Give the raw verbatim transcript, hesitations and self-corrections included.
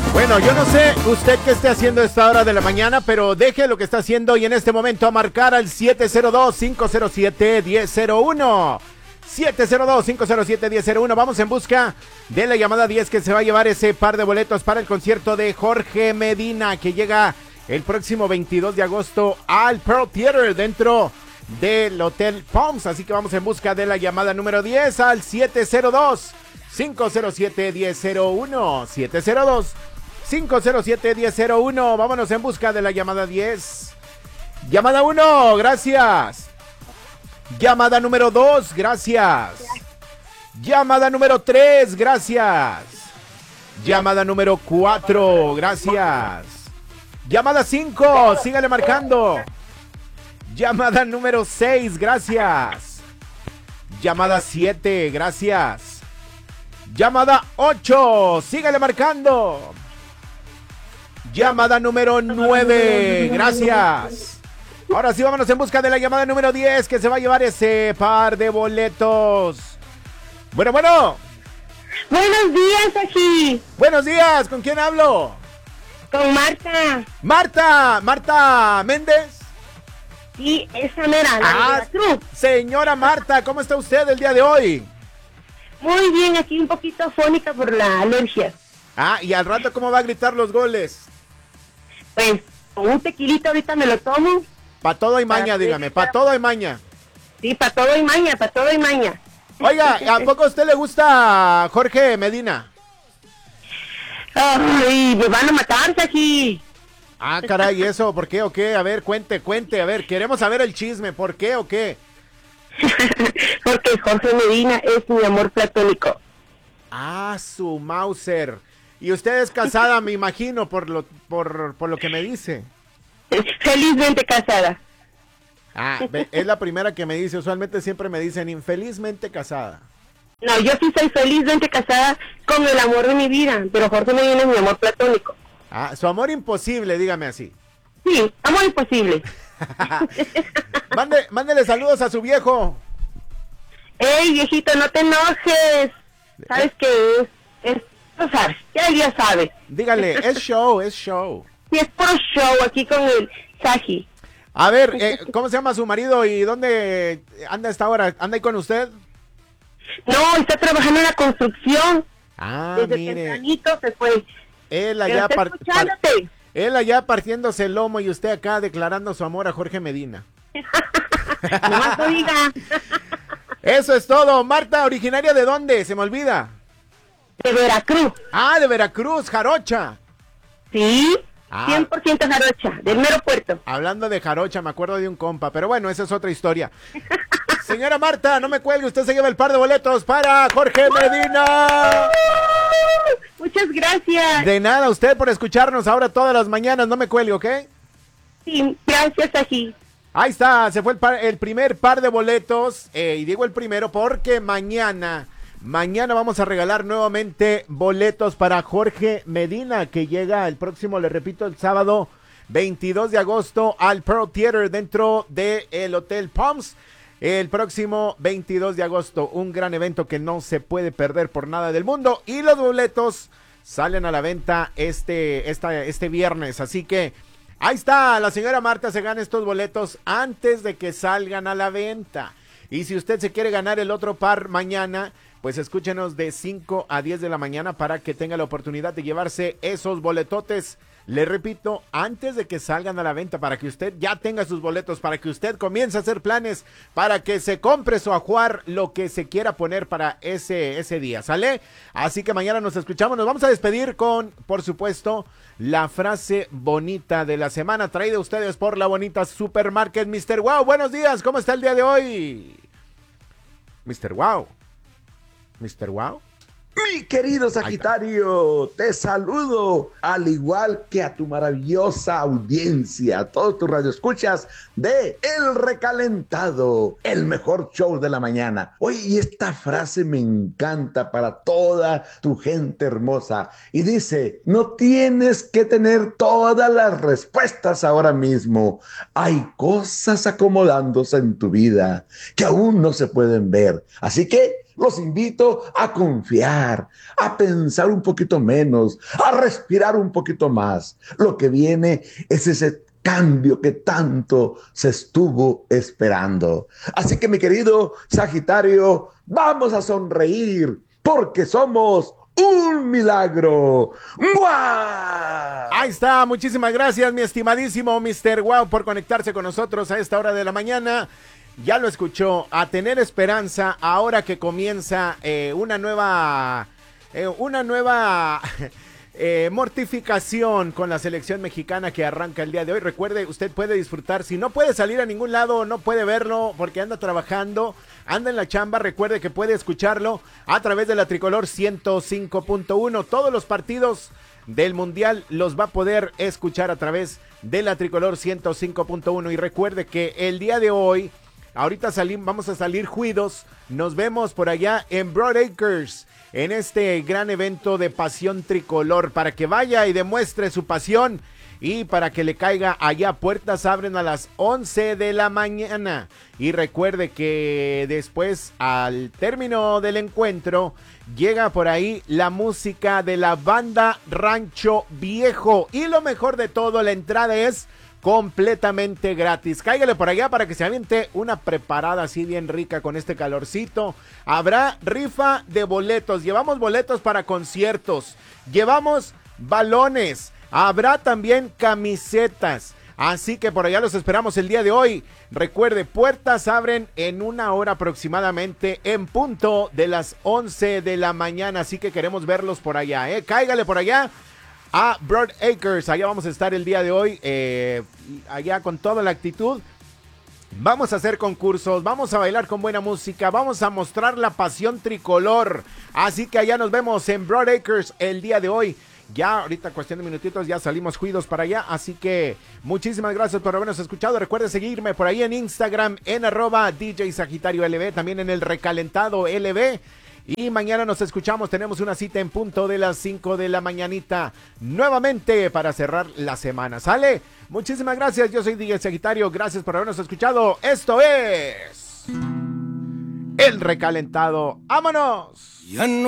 Bueno, yo no sé usted qué esté haciendo a esta hora de la mañana, pero deje lo que está haciendo y en este momento a marcar al siete cero dos, cinco cero siete, uno cero cero uno. siete cero dos, cinco cero siete, uno cero cero uno. Vamos en busca de la llamada diez que se va a llevar ese par de boletos para el concierto de Jorge Medina, que llega el próximo veintidós de agosto al Pearl Theater dentro del Hotel Palms. Así que vamos en busca de la llamada número diez al siete cero dos, cinco cero siete, uno cero cero uno. siete cero dos, cinco cero siete, uno cero cero uno. Vámonos en busca de la llamada diez. Llamada uno, gracias. Llamada número dos, gracias. Llamada número tres, gracias. Llamada número cuatro, gracias. Llamada cinco, sígale marcando. Llamada número seis, gracias. Llamada siete, gracias. Llamada ocho, sígale marcando. Llamada número nueve, gracias. Ahora sí, vámonos en busca de la llamada número diez que se va a llevar ese par de boletos. Bueno, bueno. Buenos días, aquí. Buenos días, ¿con quién hablo? Con Marta. Marta, Marta Méndez. Sí, esa mera, la Ah, de Veracruz. señora Marta, ¿cómo está usted el día de hoy? Muy bien, aquí un poquito afónica por la alergia. Ah, y al rato, ¿cómo va a gritar los goles? Pues, con un tequilito ahorita me lo tomo. Pa' todo hay maña, Para dígame, que- pa' todo hay maña. Sí, para todo y maña, para todo y maña. Oiga, ¿a poco a usted le gusta Jorge Medina? Ay, me van a matar, aquí. Ah, caray, ¿eso? ¿Por qué o qué? A ver, cuente, cuente, a ver, queremos saber el chisme, ¿por qué o qué? Porque Jorge Medina es mi amor platónico. Ah, su Mauser. Y usted es casada, me imagino, por lo, por, por lo que me dice. Felizmente casada. Ah, ve, es la primera que me dice, usualmente siempre me dicen infelizmente casada. No, yo sí soy felizmente casada con el amor de mi vida, pero Jorge Medina es mi amor platónico. Ah, su amor imposible, dígame así. Sí, amor imposible. Mande, mándele saludos a su viejo. Ey, viejito, no te enojes. ¿Sabes qué es? Es, no sabes, ya ya sabes. Dígale, es show, es show. Sí, es por show aquí con el Saji. A ver, eh, ¿cómo se llama su marido y dónde anda a esta hora? ¿Anda ahí con usted? No, está trabajando en la construcción. Ah, Desde mire, tempranito se fue. él Pero allá, está par- par- escuchándote. él allá partiéndose el lomo y usted acá declarando su amor a Jorge Medina. No más no diga. Eso es todo. Marta, ¿originaria de dónde? Se me olvida. De Veracruz. Ah, de Veracruz, Jarocha. Sí, Ah. cien por ciento jarocha, del mero puerto. Hablando de Jarocha, me acuerdo de un compa, pero bueno, esa es otra historia. Señora Marta, no me cuelgue, usted se lleva el par de boletos para Jorge Medina. Muchas gracias. De nada, usted por escucharnos ahora todas las mañanas, no me cuelgue, ¿ok? Sí, gracias, Saji. Ahí está, se fue el, par- el primer par de boletos, eh, y digo el primero porque mañana, mañana vamos a regalar nuevamente boletos para Jorge Medina, que llega el próximo, le repito, el sábado veintidós de agosto al Pearl Theater dentro del Hotel Palms. El próximo veintidós de agosto, un gran evento que no se puede perder por nada del mundo, y los boletos salen a la venta este, esta, este viernes, así que ahí está, la señora Marta se gana estos boletos antes de que salgan a la venta. Y si usted se quiere ganar el otro par mañana, pues escúchenos de cinco a diez de la mañana para que tenga la oportunidad de llevarse esos boletotes. Le repito, antes de que salgan a la venta, para que usted ya tenga sus boletos, para que usted comience a hacer planes, para que se compre su ajuar, lo que se quiera poner para ese, ese día, ¿sale? Así que mañana nos escuchamos, nos vamos a despedir con, por supuesto, la frase bonita de la semana, traída a ustedes por la bonita Supermarket mister Wow. Buenos días, ¿cómo está el día de hoy? mister Wow. mister Wow. Mi querido Sagitario, te saludo, al igual que a tu maravillosa audiencia, a todos tus radioescuchas de El Recalentado, el mejor show de la mañana. Oye, y esta frase me encanta para toda tu gente hermosa. Y dice, no tienes que tener todas las respuestas ahora mismo. Hay cosas acomodándose en tu vida que aún no se pueden ver. Así que los invito a confiar, a pensar un poquito menos, a respirar un poquito más. Lo que viene es ese cambio que tanto se estuvo esperando. Así que, mi querido Sagitario, vamos a sonreír porque somos un milagro. ¡Mua! Ahí está, muchísimas gracias, mi estimadísimo mister Wow, por conectarse con nosotros a esta hora de la mañana. Ya lo escuchó, a tener esperanza ahora que comienza eh, una nueva, eh, una nueva eh, mortificación con la selección mexicana que arranca el día de hoy. Recuerde, usted puede disfrutar, si no puede salir a ningún lado, no puede verlo porque anda trabajando, anda en la chamba, recuerde que puede escucharlo a través de la Tricolor ciento cinco punto uno. Todos los partidos del Mundial los va a poder escuchar a través de la Tricolor ciento cinco punto uno. Y recuerde que el día de hoy, ahorita salimos, vamos a salir juidos, nos vemos por allá en Broad Acres, en este gran evento de Pasión Tricolor, para que vaya y demuestre su pasión y para que le caiga allá. Puertas abren a las once de la mañana. Y recuerde que después, al término del encuentro, llega por ahí la música de la banda Rancho Viejo. Y lo mejor de todo, la entrada es completamente gratis. Cáigale por allá para que se aviente una preparada así bien rica con este calorcito. Habrá rifa de boletos. Llevamos boletos para conciertos. Llevamos balones. Habrá también camisetas. Así que por allá los esperamos el día de hoy. Recuerde, puertas abren en una hora aproximadamente, en punto de las once de la mañana. Así que queremos verlos por allá, ¿eh? Cáigale por allá a Broad Acres. Allá vamos a estar el día de hoy, eh, allá con toda la actitud. Vamos a hacer concursos, vamos a bailar con buena música, vamos a mostrar la pasión tricolor. Así que allá nos vemos en Broad Acres el día de hoy. Ya ahorita, cuestión de minutitos, ya salimos juidos para allá. Así que muchísimas gracias por habernos escuchado. Recuerde seguirme por ahí en Instagram, en arroba D J Sagitario L B, también en el Recalentado L B. Y mañana nos escuchamos, tenemos una cita en punto de las cinco de la mañanita, nuevamente para cerrar la semana. ¿Sale? Muchísimas gracias, yo soy D J Sagitario, gracias por habernos escuchado. Esto es El Recalentado. ¡Vámonos! Ya no